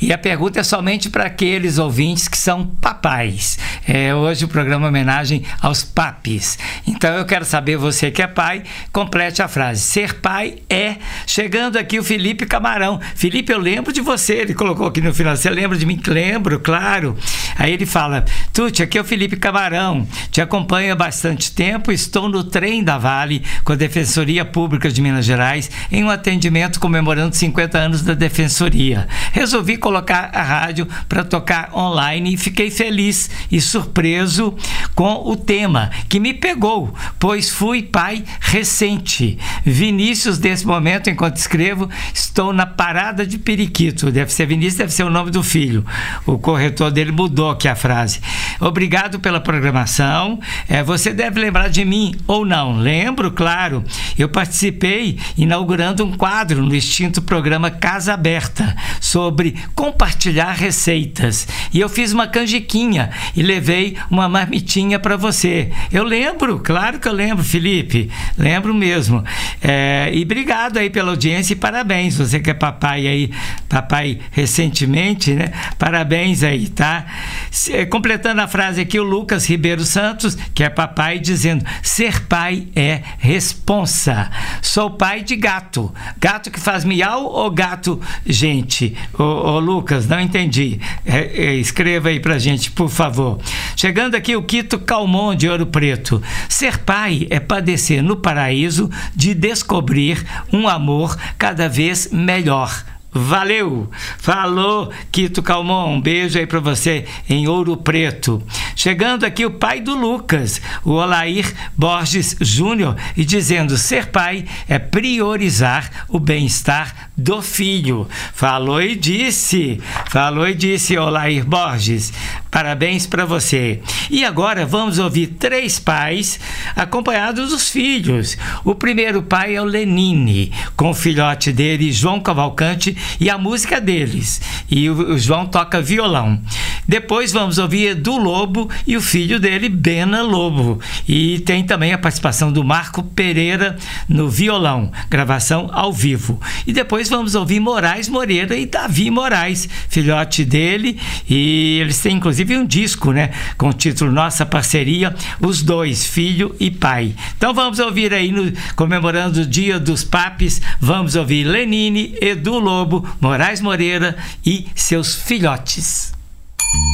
E a pergunta é somente para aqueles ouvintes que são papais. Hoje o programa é homenagem aos papis. Então eu quero saber, você que é pai, complete a frase. Ser pai é... Chegando aqui o Felipe Camarão. Felipe, eu lembro de você. Ele colocou aqui no final. Você lembra de mim? Lembro, claro. Aí ele fala: Tuti, aqui é o Felipe Camarão. Te acompanho há bastante tempo. Estou no trem da Vale com a Defensoria Pública de Minas Gerais em um atendimento comemorando 50 anos da Defensoria. Resolvi colocar a rádio para tocar online e fiquei feliz e surpreso com o tema, que me pegou, pois fui pai recente. Vinícius, desse momento, enquanto escrevo, estou na parada de Periquito. Deve ser Vinícius, deve ser o nome do filho. O corretor dele mudou aqui a frase. Obrigado pela programação. Você deve lembrar de mim ou não? Lembro, claro. Eu participei inaugurando um quadro no extinto programa Casa Aberta sobre compartilhar receitas. E eu fiz uma canjiquinha e levei uma marmitinha para você. Eu lembro, claro que eu lembro, Felipe. Lembro mesmo. E obrigado aí pela audiência e parabéns. Você que é papai aí, papai recentemente, né? Parabéns aí, tá? Completando a frase aqui, o Lucas Ribeiro Santos, que é papai, dizendo: ser pai é responsa. Sou pai de gato. Gato que faz miau ou gato gente? Ô Lucas, não entendi. Escreva aí pra gente, por favor. Chegando aqui o Quito Calmon, de Ouro Preto. Ser pai é padecer no paraíso de descobrir um amor cada vez melhor. Valeu! Falou, Quito Calmon. Um beijo aí para você em Ouro Preto. Chegando aqui o pai do Lucas, o Olair Borges Júnior, e dizendo: ser pai é priorizar o bem-estar do filho. Falou e disse, Olair Borges. Parabéns para você. E agora vamos ouvir 3 pais acompanhados dos filhos. O primeiro pai é o Lenine, com o filhote dele, João Cavalcante, e a música deles. E o João toca violão. Depois vamos ouvir Edu Lobo e o filho dele, Bena Lobo. E tem também a participação do Marco Pereira no violão, gravação ao vivo. E depois vamos ouvir Moraes Moreira e Davi Moraes, filhote dele. E eles têm inclusive um disco, né, com o título Nossa Parceria, os dois, filho e pai. Então vamos ouvir aí, comemorando o Dia dos Papis, vamos ouvir Lenine, Edu Lobo, Moraes Moreira e seus filhotes.